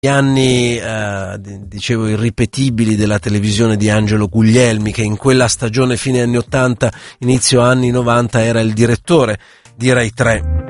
gli anni, dicevo, irripetibili della televisione di Angelo Guglielmi, che in quella stagione fine anni 80, inizio anni 90 era il direttore di Rai 3.